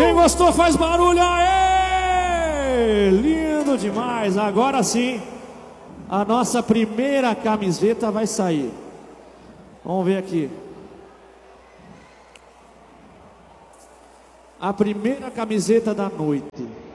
Quem gostou faz barulho, aê! Lindo demais, agora sim a nossa primeira camiseta vai sair. Vamos ver aqui. A primeira camiseta da noite.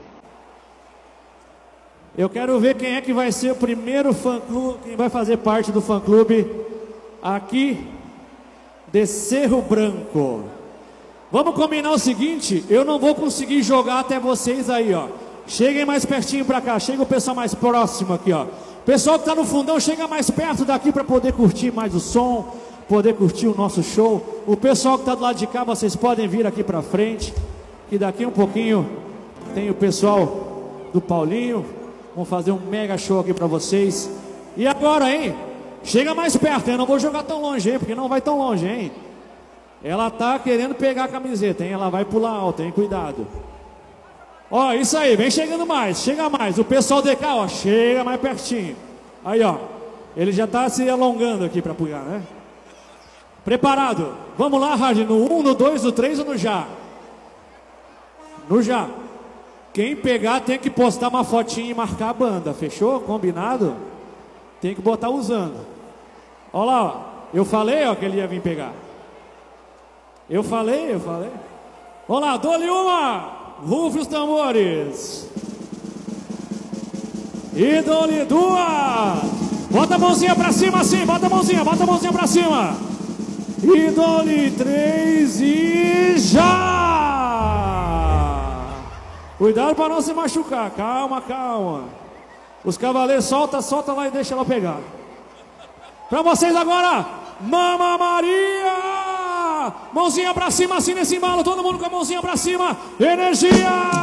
Eu quero ver quem é que vai ser o primeiro fã-clube, quem vai fazer parte do fã-clube aqui de Cerro Branco. Vamos combinar o seguinte, eu não vou conseguir jogar até vocês aí, ó. Cheguem mais pertinho pra cá, chega o pessoal mais próximo aqui, ó. Pessoal que tá no fundão, chega mais perto daqui para poder curtir mais o som, poder curtir o nosso show. O pessoal que tá do lado de cá, vocês podem vir aqui pra frente. E daqui um pouquinho tem o pessoal do Paulinho. Vamos fazer um mega show aqui pra vocês. E agora, hein? Chega mais perto, hein? Eu não vou jogar tão longe, hein? Porque não vai tão longe, hein? Ela tá querendo pegar a camiseta, hein? Ela vai pular alto, hein? Cuidado. Ó, isso aí, vem chegando mais, chega mais. O pessoal de cá, ó, chega mais pertinho. Aí, ó, ele já tá se alongando aqui pra pegar, né? Preparado? Vamos lá, Rádio, no 1, no 2, no 3 ou no já? No já. Quem pegar tem que postar uma fotinha e marcar a banda, fechou? Combinado? Tem que botar usando. Ó lá, ó. Eu falei, ó, que ele ia vir pegar. Eu falei. Vamos lá, dou-lhe uma. Rufe os tambores. E dou-lhe duas. Bota a mãozinha pra cima assim, bota a mãozinha pra cima. E dou-lhe 3 e já! Cuidado para não se machucar, calma. Os cavaleiros, solta lá e deixa ela pegar. Para vocês agora, Mama Maria! Mãozinha pra cima assim nesse embalo, todo mundo com a mãozinha pra cima. Energia!